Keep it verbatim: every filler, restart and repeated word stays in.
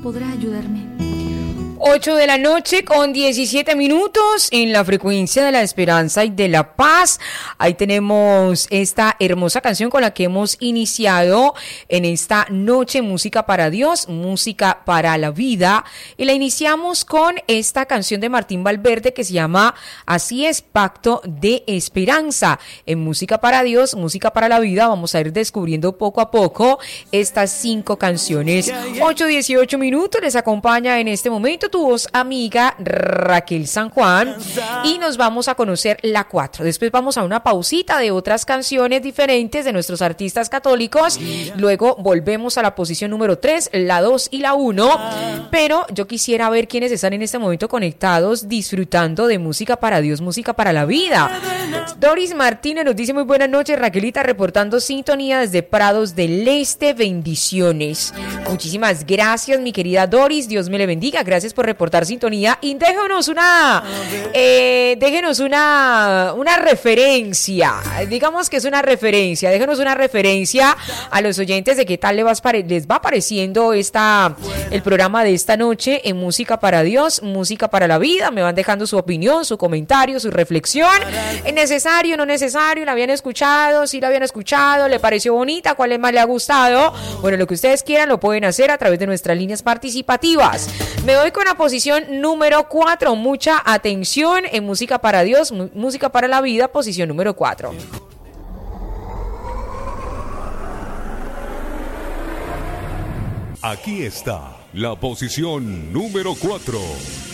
podrá ayudarme. ocho de la noche con diecisiete minutos en la frecuencia de la esperanza y de la paz. Ahí tenemos esta hermosa canción con la que hemos iniciado en esta noche, música para Dios, música para la vida. Y la iniciamos con esta canción de Martín Valverde que se llama Así es, Pacto de Esperanza. En música para Dios, música para la vida, vamos a ir descubriendo poco a poco estas cinco canciones. ocho dieciocho minutos, les acompaña en este momento tu voz amiga Raquel San Juan y nos vamos a conocer la cuatro. Después vamos a una pausita de otras canciones diferentes de nuestros artistas católicos. Luego volvemos a la posición número tres, la dos y la uno. Pero yo quisiera ver quiénes están en este momento conectados disfrutando de música para Dios, música para la vida. Doris Martínez nos dice muy buenas noches, Raquelita, reportando sintonía desde Prados del Este. Bendiciones. Muchísimas gracias, mi querida Doris. Dios me le bendiga. Gracias por reportar sintonía y déjenos una eh, déjenos una una referencia, digamos que es una referencia, déjenos una referencia a los oyentes de qué tal les va, les va pareciendo esta, el programa de esta noche en Música para Dios, Música para la Vida. Me van dejando su opinión, su comentario, su reflexión. ¿Es necesario, no necesario? ¿La habían escuchado? ¿Sí la habían escuchado? ¿Le pareció bonita? ¿Cuál más le ha gustado? Bueno, lo que ustedes quieran lo pueden hacer a través de nuestras líneas participativas. Me voy con la posición número cuatro. Mucha atención en Música para Dios, Música para la Vida, posición número cuatro. Aquí está la posición número cuatro.